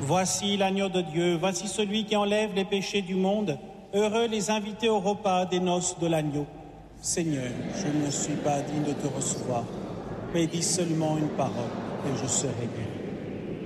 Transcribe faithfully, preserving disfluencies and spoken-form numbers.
Voici l'agneau de Dieu, voici celui qui enlève les péchés du monde. Heureux les invités au repas des noces de l'agneau. Seigneur, je ne suis pas digne de te recevoir, mais dis seulement une parole et je serai guéri.